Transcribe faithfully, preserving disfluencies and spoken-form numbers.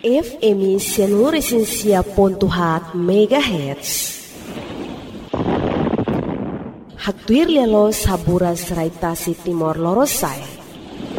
F M seluruh Resensia Pontuhat Megahertz. Haktuir lelo sabura seraitasi Timor Lorosai.